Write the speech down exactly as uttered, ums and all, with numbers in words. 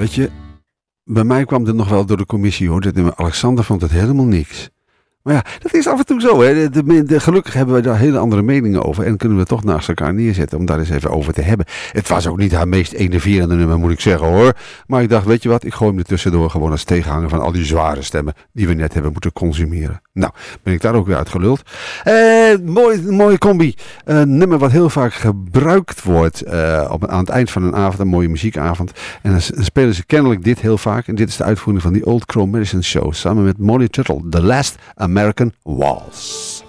Weet je, bij mij kwam dit nog wel door de commissie hoor. Dit nummer Alexander vond het helemaal niks. Maar ja, dat is af en toe zo. Hè. De, de, de, gelukkig hebben we daar hele andere meningen over. En kunnen we toch naast elkaar neerzetten om daar eens even over te hebben. Het was ook niet haar meest enerverende nummer, moet ik zeggen hoor. Maar ik dacht, weet je wat, ik gooi hem er tussendoor gewoon als tegenhanger van al die zware stemmen die we net hebben moeten consumeren. Nou, ben ik daar ook weer uitgeluld. Eh, mooi, mooie combi. Een nummer wat heel vaak gebruikt wordt uh, op, aan het eind van een avond, een mooie muziekavond. En dan spelen ze kennelijk dit heel vaak. En dit is de uitvoering van die Old Crow Medicine Show samen met Molly Tuttle, The Last American Waltz.